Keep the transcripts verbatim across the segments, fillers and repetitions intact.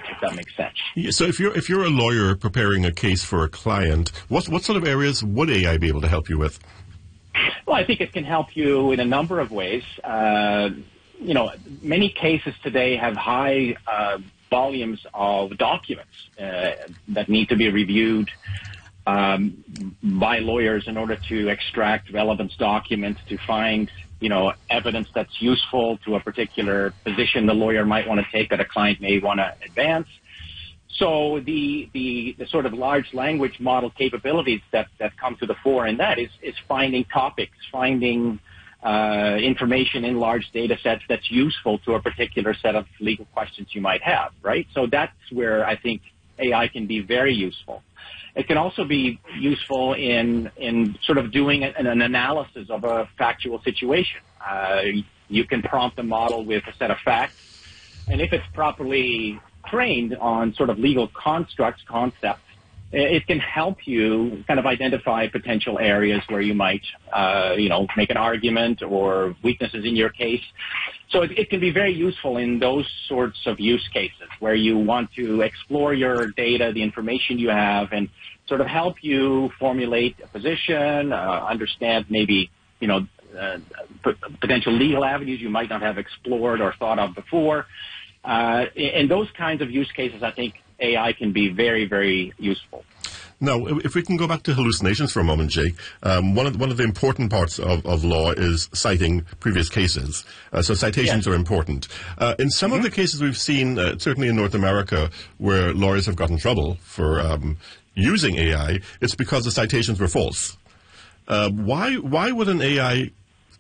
if that makes sense. Yeah, so if you're if you're a lawyer preparing a case for a client, what what sort of areas would A I be able to help you with? Well, I think it can help you in a number of ways. Uh, you know, many cases today have high uh, volumes of documents uh, that need to be reviewed um, by lawyers in order to extract relevance documents, to find, you know, evidence that's useful to a particular position the lawyer might want to take that a client may want to advance. So the, the the sort of large language model capabilities that, that come to the fore in that is, is finding topics, finding uh, information in large data sets that's useful to a particular set of legal questions you might have, right? So that's where I think A I can be very useful. It can also be useful in in sort of doing an, an analysis of a factual situation. Uh, you can prompt a model with a set of facts, and if it's properly trained on sort of legal constructs, concepts, it can help you kind of identify potential areas where you might, uh, you know, make an argument or weaknesses in your case. So it, it can be very useful in those sorts of use cases where you want to explore your data, the information you have, and sort of help you formulate a position, uh, understand maybe, you know, uh, p- potential legal avenues you might not have explored or thought of before. Uh, in those kinds of use cases, I think A I can be very, very useful. Now, if we can go back to hallucinations for a moment, Jake, um, one of one of the important parts of, of law is citing previous cases. Uh, so citations yes. are important. Uh, in some mm-hmm. of the cases we've seen, uh, certainly in North America, where lawyers have gotten in trouble for um, using A I, it's because the citations were false. Uh, why why would an A I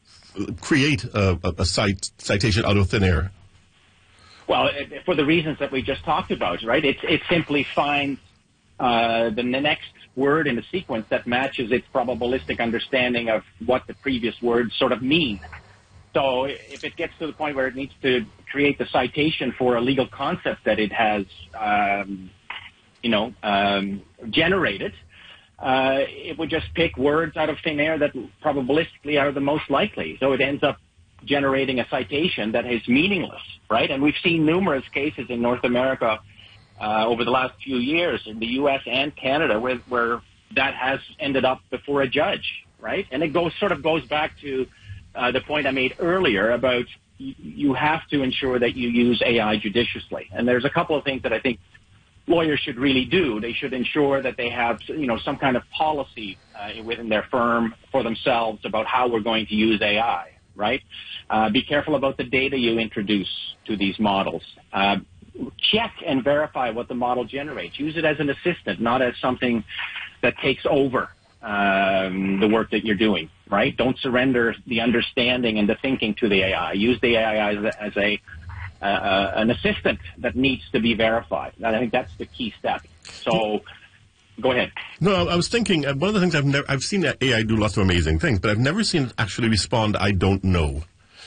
create a, a, a cite, citation out of thin air? Well, for the reasons that we just talked about, right? It, it simply finds uh, the next word in the sequence that matches its probabilistic understanding of what the previous words sort of mean. So if it gets to the point where it needs to create the citation for a legal concept that it has, um, you know, um, generated, uh, it would just pick words out of thin air that probabilistically are the most likely. So it ends up generating a citation that is meaningless, right? And we've seen numerous cases in North America uh, over the last few years, in the U S and Canada, where, where that has ended up before a judge, right? And it goes sort of goes back to uh, the point I made earlier about y- you have to ensure that you use A I judiciously. And there's a couple of things that I think lawyers should really do. They should ensure that they have, you know, some kind of policy uh, within their firm for themselves about how we're going to use A I. Right? Uh, be careful about the data you introduce to these models. Uh, check and verify what the model generates. Use it as an assistant, not as something that takes over um, the work that you're doing, right? Don't surrender the understanding and the thinking to the A I. Use the A I as a, as a uh, an assistant that needs to be verified. And I think that's the key step. So go ahead. No, I was thinking, uh, one of the things I've never, I've seen A I do lots of amazing things, but I've never seen it actually respond, I don't know.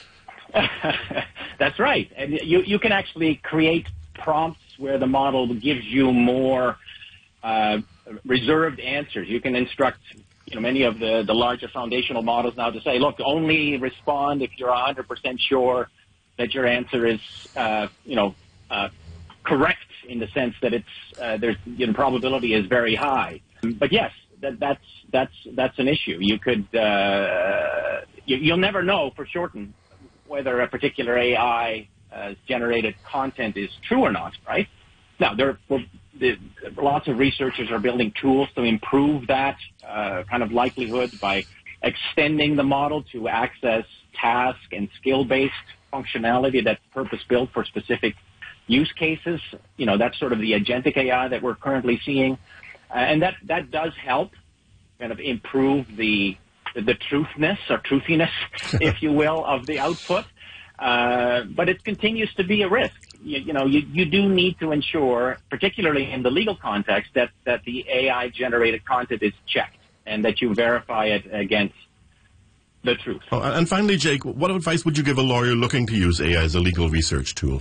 That's right. And you, you can actually create prompts where the model gives you more uh, reserved answers. You can instruct, you know, many of the, the larger foundational models now to say, look, only respond if you're one hundred percent sure that your answer is, uh, you know, uh, correct, in the sense that it's uh, there's you know, probability is very high. But yes, that, that's that's that's an issue. You could uh, you, you'll never know for certain whether a particular A I uh, generated content is true or not. Right now, there well, the, lots of researchers are building tools to improve that uh, kind of likelihood by extending the model to access task and skill-based functionality that's purpose-built for specific use cases. You know, that's sort of the agentic A I that we're currently seeing. Uh, and that, that does help kind of improve the the truthness or truthiness, if you will, of the output. Uh, but it continues to be a risk. You, you know, you, you do need to ensure, particularly in the legal context, that, that the A I-generated content is checked and that you verify it against the truth. Oh, and finally, Jake, what advice would you give a lawyer looking to use A I as a legal research tool?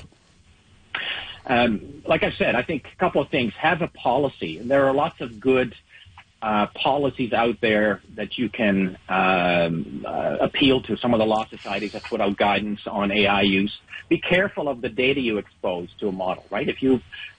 Um, like I said, I think a couple of things. Have a policy. There are lots of good uh, policies out there that you can um, uh, appeal to. Some of the law societies have put out guidance on A I use. Be careful of the data you expose to a model, right? If you